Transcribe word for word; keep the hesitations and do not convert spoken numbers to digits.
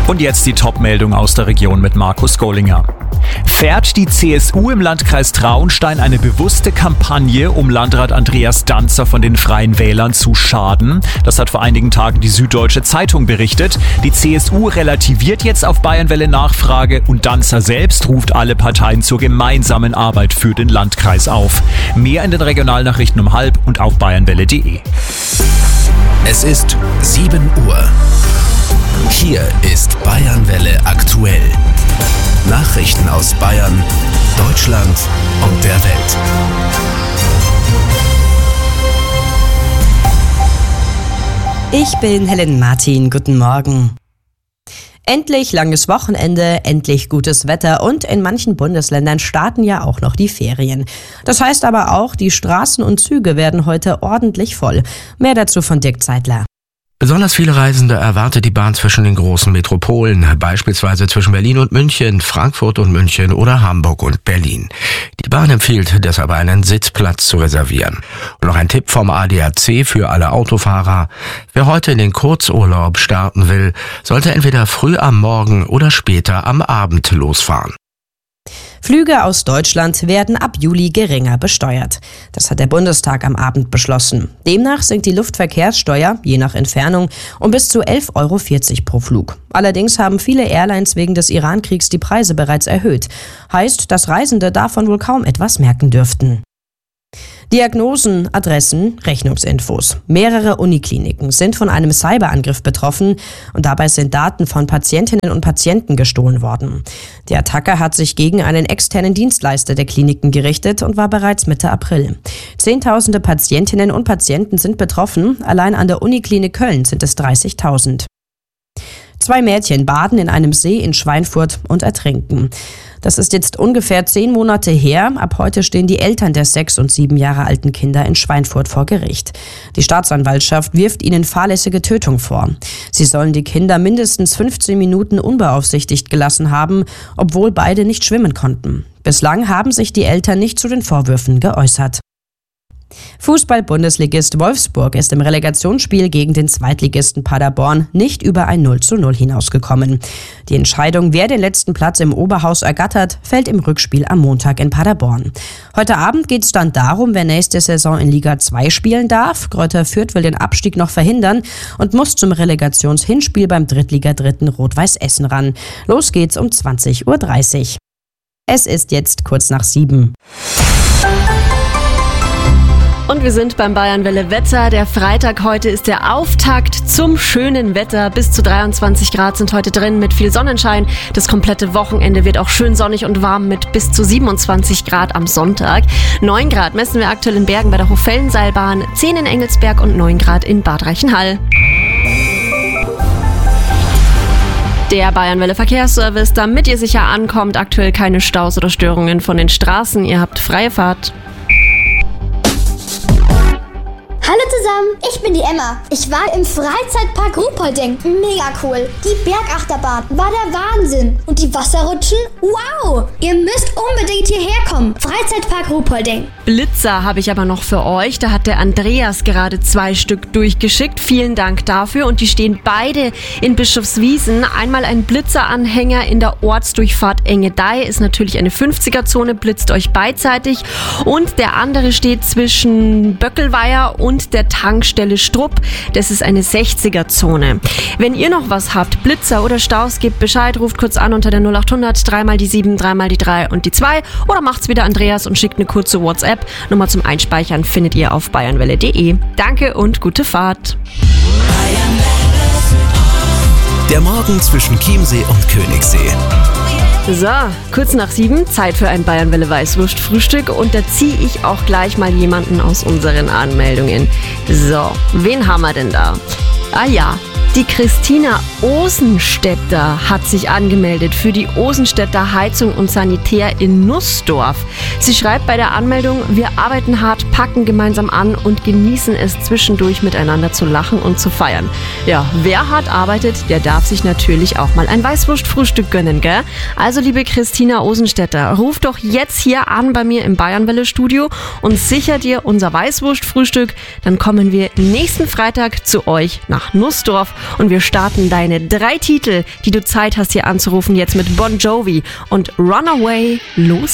Und jetzt die Top-Meldung aus der Region mit Markus Gollinger. Fährt die C S U im Landkreis Traunstein eine bewusste Kampagne, um Landrat Andreas Danzer von den Freien Wählern zu schaden? Das hat vor einigen Tagen die Süddeutsche Zeitung berichtet. Die C S U relativiert jetzt auf Bayernwelle Nachfrage und Danzer selbst ruft alle Parteien zur gemeinsamen Arbeit für den Landkreis auf. Mehr in den Regionalnachrichten um halb und auf bayernwelle punkt de. Es ist sieben Uhr. Hier ist Bayernwelle aktuell. Nachrichten aus Bayern, Deutschland und der Welt. Ich bin Helen Martin. Guten Morgen. Endlich langes Wochenende, endlich gutes Wetter und in manchen Bundesländern starten ja auch noch die Ferien. Das heißt aber auch, die Straßen und Züge werden heute ordentlich voll. Mehr dazu von Dirk Zeitler. Besonders viele Reisende erwartet die Bahn zwischen den großen Metropolen, beispielsweise zwischen Berlin und München, Frankfurt und München oder Hamburg und Berlin. Die Bahn empfiehlt deshalb einen Sitzplatz zu reservieren. Und noch ein Tipp vom A D A C für alle Autofahrer. Wer heute in den Kurzurlaub starten will, sollte entweder früh am Morgen oder später am Abend losfahren. Flüge aus Deutschland werden ab Juli geringer besteuert. Das hat der Bundestag am Abend beschlossen. Demnach sinkt die Luftverkehrssteuer, je nach Entfernung, um bis zu elf Euro vierzig pro Flug. Allerdings haben viele Airlines wegen des Iran-Kriegs die Preise bereits erhöht. Heißt, dass Reisende davon wohl kaum etwas merken dürften. Diagnosen, Adressen, Rechnungsinfos. Mehrere Unikliniken sind von einem Cyberangriff betroffen und dabei sind Daten von Patientinnen und Patienten gestohlen worden. Die Attacke hat sich gegen einen externen Dienstleister der Kliniken gerichtet und war bereits Mitte April. Zehntausende Patientinnen und Patienten sind betroffen, allein an der Uniklinik Köln sind es dreißigtausend. Zwei Mädchen baden in einem See in Schweinfurt und ertrinken. Das ist jetzt ungefähr zehn Monate her. Ab heute stehen die Eltern der sechs und sieben Jahre alten Kinder in Schweinfurt vor Gericht. Die Staatsanwaltschaft wirft ihnen fahrlässige Tötung vor. Sie sollen die Kinder mindestens fünfzehn Minuten unbeaufsichtigt gelassen haben, obwohl beide nicht schwimmen konnten. Bislang haben sich die Eltern nicht zu den Vorwürfen geäußert. Fußball-Bundesligist Wolfsburg ist im Relegationsspiel gegen den Zweitligisten Paderborn nicht über ein null zu null hinausgekommen. Die Entscheidung, wer den letzten Platz im Oberhaus ergattert, fällt im Rückspiel am Montag in Paderborn. Heute Abend geht es dann darum, wer nächste Saison in Liga zwei spielen darf. Greuther Fürth will den Abstieg noch verhindern und muss zum Relegationshinspiel beim Drittligadritten Rot-Weiß Essen ran. Los geht's um zwanzig Uhr dreißig. Es ist jetzt kurz nach sieben. Und wir sind beim Bayernwelle Wetter. Der Freitag heute ist der Auftakt zum schönen Wetter. Bis zu dreiundzwanzig Grad sind heute drin mit viel Sonnenschein. Das komplette Wochenende wird auch schön sonnig und warm mit bis zu siebenundzwanzig Grad am Sonntag. neun Grad messen wir aktuell in Bergen bei der Hochfellenseilbahn, zehn in Engelsberg und neun Grad in Bad Reichenhall. Der Bayernwelle Verkehrsservice, damit ihr sicher ankommt, aktuell keine Staus oder Störungen von den Straßen. Ihr habt freie Fahrt. Hallo zusammen, ich bin die Emma. Ich war im Freizeitpark Ruhpolding. Mega cool. Die Bergachterbahn war der Wahnsinn. Und die Wasserrutschen? Wow! Ihr müsst unbedingt hierher kommen. Freizeitpark Ruhpolding. Blitzer habe ich aber noch für euch. Da hat der Andreas gerade zwei Stück durchgeschickt. Vielen Dank dafür. Und die stehen beide in Bischofswiesen. Einmal ein Blitzeranhänger in der Ortsdurchfahrt Engedei. Ist natürlich eine fünfziger-Zone, blitzt euch beidseitig. Und der andere steht zwischen Böckelweiher und der Tankstelle Strupp. Das ist eine sechziger-Zone. Wenn ihr noch was habt, Blitzer oder Staus, gebt Bescheid, ruft kurz an unter der null acht hundert, dreimal die sieben, dreimal die drei und die zwei oder macht's wieder Andreas und schickt eine kurze WhatsApp. Nummer zum Einspeichern findet ihr auf bayernwelle punkt de. Danke und gute Fahrt. Der Morgen zwischen Chiemsee und Königssee. So, kurz nach sieben, Zeit für ein Bayernwelle Weißwurst-Frühstück und da ziehe ich auch gleich mal jemanden aus unseren Anmeldungen. So, wen haben wir denn da? Ah ja, die Christina Osenstädter hat sich angemeldet für die Osenstädter Heizung und Sanitär in Nussdorf. Sie schreibt bei der Anmeldung: Wir arbeiten hart, packen gemeinsam an und genießen es zwischendurch miteinander zu lachen und zu feiern. Ja, wer hart arbeitet, der darf sich natürlich auch mal ein Weißwurstfrühstück gönnen, gell? Also liebe Christina Osenstädter, ruf doch jetzt hier an bei mir im Bayernwelle-Studio und sicher dir unser Weißwurstfrühstück. Dann kommen wir nächsten Freitag zu euch nach nach Nussdorf und wir starten deine drei Titel, die du Zeit hast hier anzurufen, jetzt mit Bon Jovi und Runaway los.